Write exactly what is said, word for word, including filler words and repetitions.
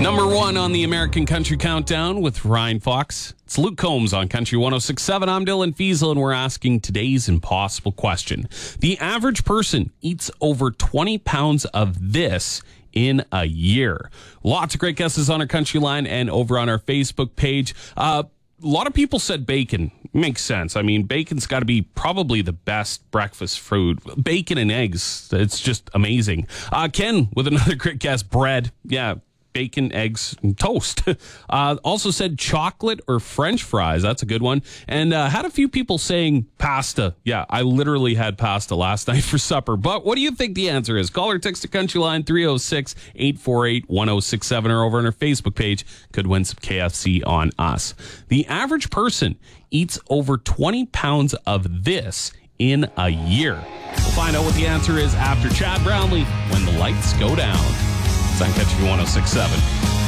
Number one on the American Country Countdown with Ryan Fox. It's Luke Combs on Country one oh six point seven. I'm Dylan Fiesel, and we're asking today's impossible question. The average person eats over twenty pounds of this in a year. Lots of great guesses on our Country Line and over on our Facebook page. Uh, a lot of people said bacon. Makes sense. I mean, bacon's got to be probably the best breakfast food. Bacon and eggs. It's just amazing. Uh, Ken with another great guess. Bread. Yeah. Bacon, eggs, and toast. Uh, also said chocolate or French fries. That's a good one. And uh, had a few people saying pasta. Yeah, I literally had pasta last night for supper. But what do you think the answer is? Call or text to Country Line three oh six, eight four eight, one oh six seven or over on our Facebook page. Could win some K F C on us. The average person eats over twenty pounds of this in a year. We'll find out what the answer is after Chad Brownlee when the lights go down. It's on Country one oh six point seven.